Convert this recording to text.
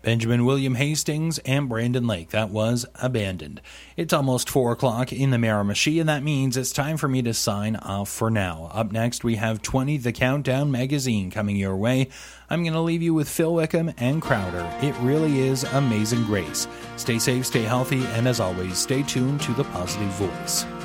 Benjamin William Hastings and Brandon Lake. That was Abandoned. It's almost 4 o'clock in the Miramichi, and that means it's time for me to sign off for now. Up next, we have 20 The Countdown Magazine coming your way. I'm going to leave you with Phil Wickham and Crowder. It really is Amazing Grace. Stay safe, stay healthy, and as always, stay tuned to The Positive Voice.